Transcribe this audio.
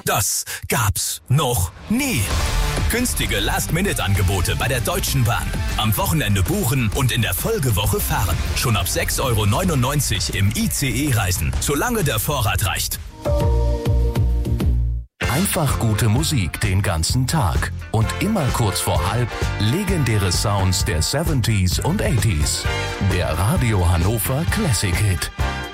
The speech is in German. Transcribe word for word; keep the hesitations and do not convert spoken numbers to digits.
Das gab's noch nie. Günstige Last-Minute-Angebote bei der Deutschen Bahn. Am Wochenende buchen und in der Folgewoche fahren. Schon ab sechs Euro neunundneunzig im I C E reisen, solange der Vorrat reicht. Einfach gute Musik den ganzen Tag. Und immer kurz vor halb legendäre Sounds der siebziger und achtziger. Der Radio Hannover Classic Hit.